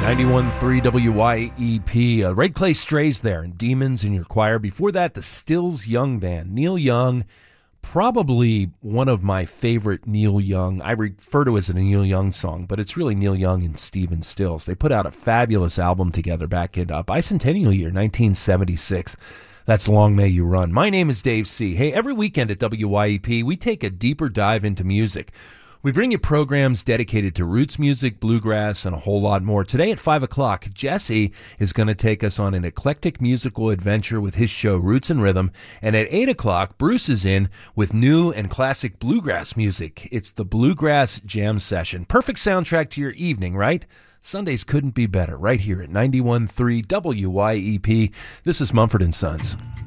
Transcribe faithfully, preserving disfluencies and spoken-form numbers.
ninety-one point three W Y E P. Uh, Red Clay Strays there, and Demons in your choir. Before that, the Stills Young Band. Neil Young, probably one of my favorite Neil Young. I refer to it as a Neil Young song, but it's really Neil Young and Stephen Stills. They put out a fabulous album together back in uh, bicentennial year, nineteen seventy-six. That's Long May You Run. My name is Dave C. Hey, every weekend at W Y E P, we take a deeper dive into music. We bring you programs dedicated to roots music, bluegrass, and a whole lot more. Today at five o'clock, Jesse is going to take us on an eclectic musical adventure with his show Roots and Rhythm. And at eight o'clock, Bruce is in with new and classic bluegrass music. It's the Bluegrass Jam Session. Perfect soundtrack to your evening, right? Sundays couldn't be better, right here at ninety-one point three W Y E P. This is Mumford and Sons.